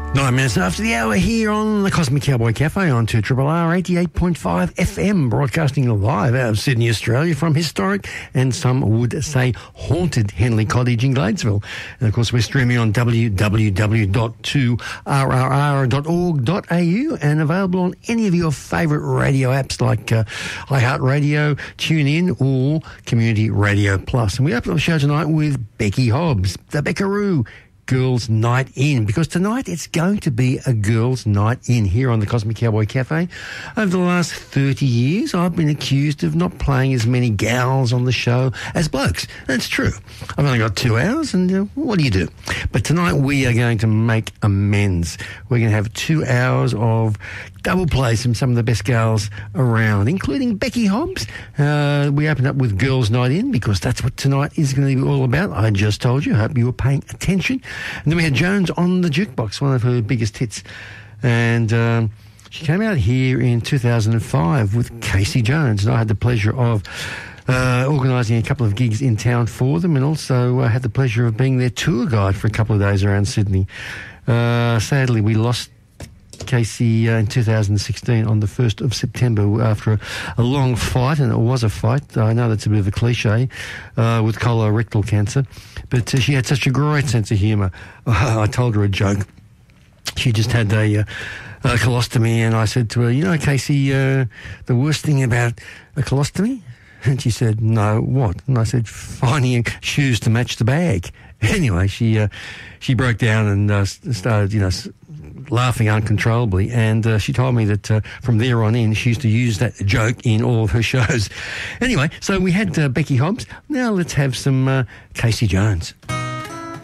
9 minutes after the hour here on the Cosmic Cowboy Cafe on 2RRR 88.5 FM, broadcasting live out of Sydney, Australia, from historic and some would say haunted Henley Cottage in Gladesville. And of course, we're streaming on www.2rrr.org.au and available on any of your favourite radio apps like iHeartRadio, TuneIn, or Community Radio Plus. And we open up the show tonight with Becky Hobbs, the Beckaroo Girls' Night In, because tonight it's going to be a girls' night in here on the Cosmic Cowboy Cafe. Over the last 30 years, I've been accused of not playing as many gals on the show as blokes. That's true. I've only got 2 hours, and what do you do? But tonight we are going to make amends. We're going to have 2 hours of double plays from some of the best gals around, including Becky Hobbs. We opened up with Girls' Night In because that's what tonight is going to be all about. I just told you. I hope you were paying attention. And then we had Jones on the Jukebox, one of her biggest hits. And she came out here in 2005 with Casey Jones. And I had the pleasure of organising a couple of gigs in town for them, and also had the pleasure of being their tour guide for a couple of days around Sydney. Sadly, we lost Casey in 2016 on the 1st of September after a long fight, and it was a fight. I know that's a bit of a cliche, with colorectal cancer, but she had such a great sense of humour. I told her a joke. She just had a colostomy, and I said to her, you know, Casey, the worst thing about a colostomy? And she said, no, what? And I said, finding shoes to match the bag. Anyway, she broke down and started, laughing uncontrollably, and she told me that from there on in she used to use that joke in all of her shows. Anyway, so we had Becky Hobbs. Now let's have some Casey Jones.